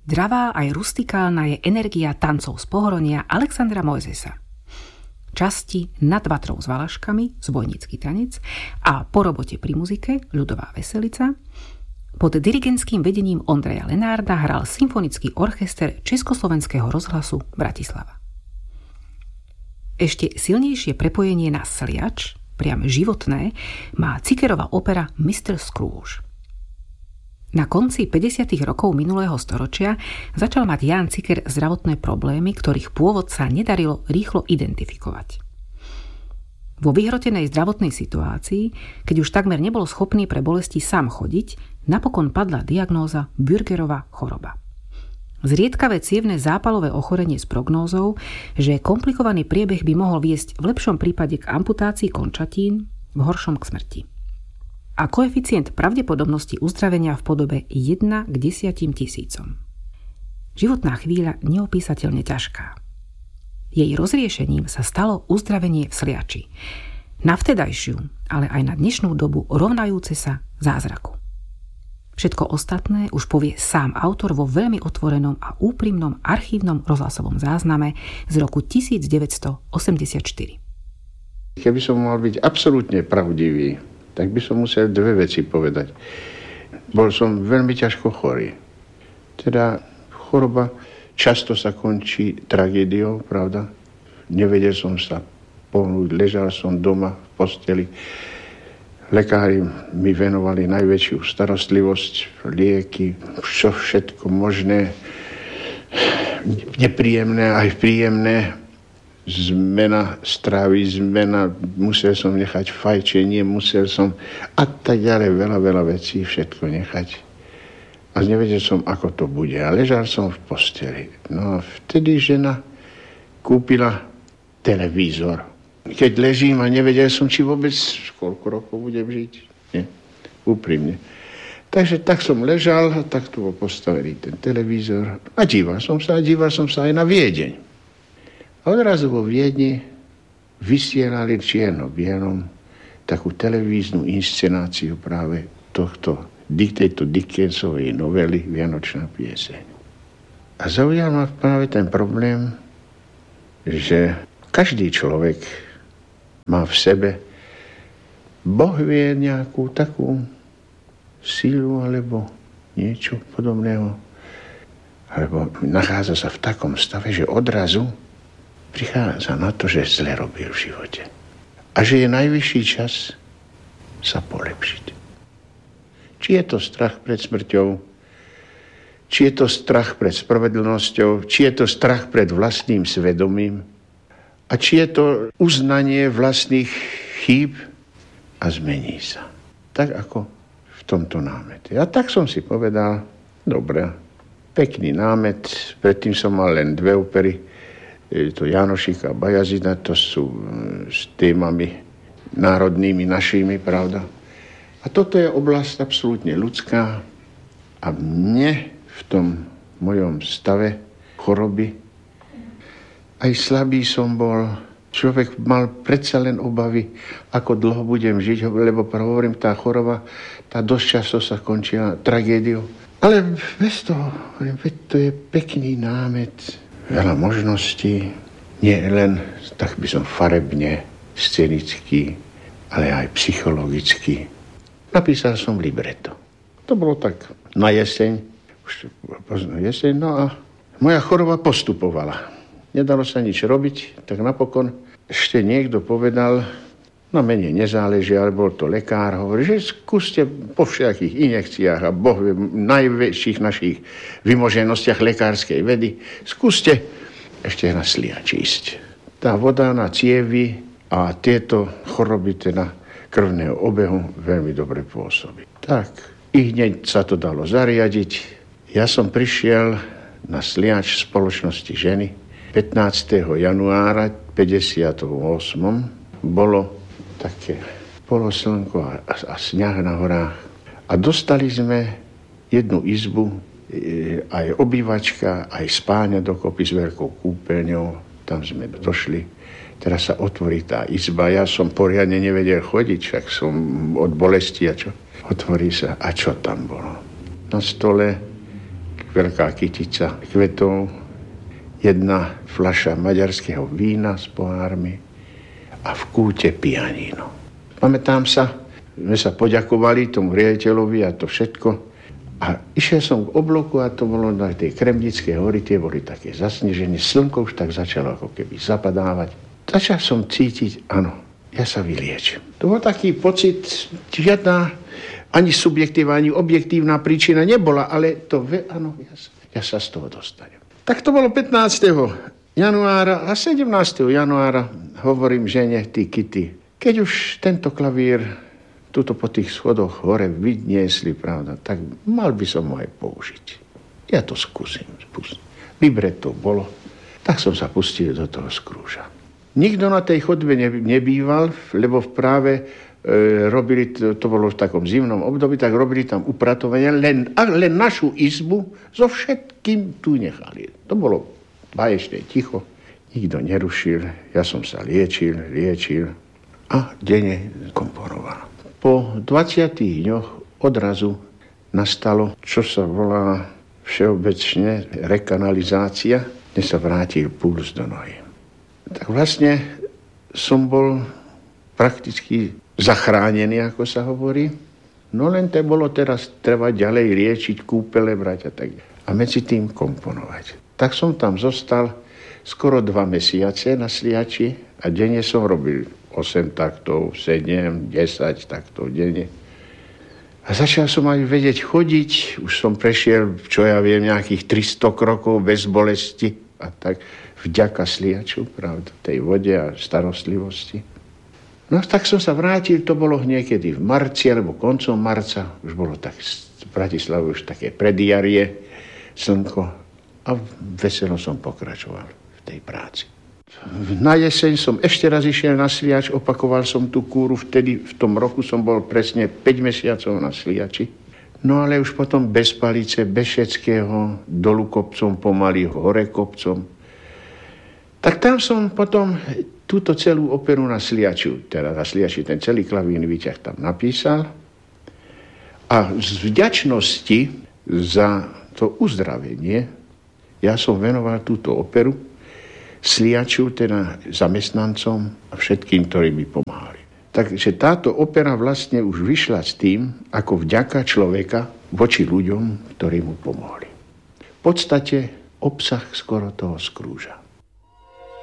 Dravá aj rustikálna je energia tancov z pohronia Alexandra Mojzesa. Časti Nad Vatrou s Valaškami, zbojnícky tanec, a Po robote pri muzike, ľudová veselica. Pod dirigentským vedením Ondreja Lenárda hral symfonický orchester Československého rozhlasu Bratislava. Ešte silnejšie prepojenie na Sliač, priam životné, má Cickerová opera Mr. Scrooge. Na konci 50. rokov minulého storočia začal mať Ján Cikker zdravotné problémy, ktorých pôvod sa nedarilo rýchlo identifikovať. Vo vyhrotenej zdravotnej situácii, keď už takmer nebol schopný pre bolesti sám chodiť, napokon padla diagnóza Bürgerova choroba. Zriedkavé cievne zápalové ochorenie s prognózou, že komplikovaný priebeh by mohol viesť v lepšom prípade k amputácii končatín, v horšom k smrti. A koeficient pravdepodobnosti uzdravenia v podobe 1 k 10 000. Životná chvíľa neopísateľne ťažká. Jej rozriešením sa stalo uzdravenie v Sliači. Na vtedajšiu, ale aj na dnešnú dobu rovnajúce sa zázraku. Všetko ostatné už povie sám autor vo veľmi otvorenom a úprimnom archívnom rozhlasovom zázname z roku 1984. Keby som mal byť absolútne pravdivý, tak by som musel dve veci povedať. Bol som veľmi ťažko chorý. Teda choroba často sa končí tragédiou, pravda? Nevedel som sa pohnúť, ležal som doma v posteli. Lekári mi venovali najväčšiu starostlivosť, lieky, čo všetko možné, nepríjemné aj príjemné. Zmena stravy, musel som nechať fajčenie, musel som a tak ďalej, veľa vecí, všetko nechať. A nevedel som, ako to bude. A ležal som v posteli. No a vtedy žena kúpila televízor. Keď ležím a nevedel som, či vôbec koľko rokov budem žiť. Nie, úprimne. Takže tak som ležal a tak tu bol postavený ten televízor. A díval som sa aj na Viedeň. A odrazu vo Viedni vysielali čierno-bielom takú televíznu inscenáciu práve tejto Dickensovej novely Vianočná pieseň. A zaujal ma práve ten problém, že každý človek má v sebe, Boh vie nejakú takú sílu alebo niečo podobného, alebo nachádza sa v takom stave, že odrazu prichádza na to, že zle robil v živote. A že je najvyšší čas sa polepšiť. Či je to strach pred smrťou, či je to strach pred spravedlnosťou, či je to strach pred vlastným svedomím, a či je to uznanie vlastných chýb a zmení sa. Tak ako v tomto námete. A tak som si povedal, dobre, pekný námet, predtým som mal len dve opery, to Janošík a Bajazida, to sú s témami národnými našimi, pravda. A toto je oblasť absolútne ľudská a mne v tom mojom stave choroby aj slabý som bol. Človek mal predsa len obavy, ako dlho budem žiť, lebo hovorím, tá choroba, tá dosť často sa končila tragédiou. Ale bez toho, to je pekný námet, veľa možností, nie len, tak by som farebne, scenicky, ale aj psychologicky. Napísal som libreto. To bolo tak na jeseň, no a moja choroba postupovala. Nedalo sa nič robiť, tak napokon ešte niekto povedal, na mene nezáleží, ale bol to lekár, hovorí, že skúste po všetkých injekciách a Boh vie, najväčších našich vymoženostiach lekárskej vedy, skúste ešte na Sliač ísť. Tá voda na cievy a tieto choroby teda krvného obehu veľmi dobre pôsobí. Tak, i hneď sa to dalo zariadiť. Ja som prišiel na Sliač spoločnosti ženy 15. januára 58. Bolo také poloslnko a sňah na horách. A dostali sme jednu izbu, aj obývačka, aj spáňa dokopy s veľkou kúpeľňou. Tam sme došli. Teraz sa otvorí tá izba. Ja som poriadne nevedel chodiť, však som od bolesti a čo. Otvorí sa. A čo tam bolo? Na stole veľká kytica kvetov, jedna fľaša maďarského vína s pohármi a v kúte pianino. Pamätám sa, sme sa poďakovali tomu riaditeľovi a to všetko. A išiel som k obloku a to bolo na tej Kremnickej hory, tie boli také zasnežené, slnko už tak začalo ako keby zapadávať. Začal som cítiť, áno, ja sa vyliečím. To bol taký pocit, žiadna ani subjektívna, ani objektívna príčina nebola, ale to, áno, ja sa z toho dostanem. Tak to bolo 15. januára a 17. januára hovorím žene, ty Kitty, keď už tento klavír tuto po tých schodoch hore vyniesli, pravda, tak mal by som ho aj použiť. Ja to skúsim. Libretto bolo. Tak som sa pustil do toho Scroogea. Nikto na tej chodbe nebýval, lebo práve robili, to bolo v takom zimnom období, tak robili tam upratovanie, len našu izbu so všetkým tu nechali. To bolo báječne ticho, nikto nerušil, ja som sa liečil a denne komponoval. Po 20 dňoch odrazu nastalo, čo sa volá všeobecne rekanalizácia, kde sa vrátil puls do nohy. Tak vlastne som bol prakticky zachránený, ako sa hovorí. No len to bolo teraz treba ďalej liečiť, kúpele brať a tak. A medzi tým komponovať. Tak som tam zostal skoro 2 mesiace na Sliači a denne som robil 8 taktov, 7, 10 taktov denne. A začal som aj vedieť chodiť. Už som prešiel, čo ja viem, nejakých 300 krokov bez bolesti. A tak vďaka Sliaču, pravda, tej vode a starostlivosti. No tak som sa vrátil, to bolo niekedy v marci, alebo koncom marca. Už bolo tak v Bratislave už také predjarie, slnko. A veselo som pokračoval v tej práci. Na jeseň som ešte raz išiel na Sliač, opakoval som tú kúru, vtedy v tom roku som bol presne 5 mesiacov na Sliači. No ale už potom bez Palice, bez všetkého, dolu kopcom pomaly, hore kopcom. Tak tam som potom túto celú operu na Sliači, teda na Sliači ten celý klavírny výťah tam napísal. A z vďačnosti za to uzdravenie ja som venoval túto operu Sliaču, teda zamestnancom a všetkým, ktorí mi pomáhali. Takže táto opera vlastne už vyšla s tým, ako vďaka človeka voči ľuďom, ktorí mu pomohli. V podstate obsah skoro toho Scroogea.